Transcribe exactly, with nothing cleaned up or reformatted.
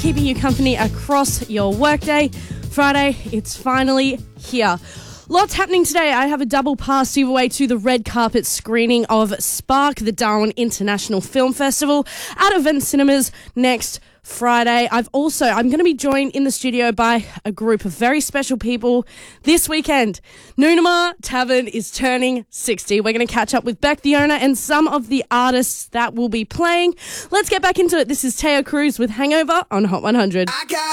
keeping you company across your workday. Friday, it's finally here. Lots happening today. I have a double pass giveaway to the red carpet screening of Spark, the Darwin International Film Festival at Event Cinemas next Friday. I've also, I'm going to be joined in the studio by a group of very special people this weekend. Noonamah Tavern is turning sixty. We're going to catch up with Beck, the owner, and some of the artists that will be playing. Let's get back into it. This is Teo Cruz with Hangover on Hot one hundred. I got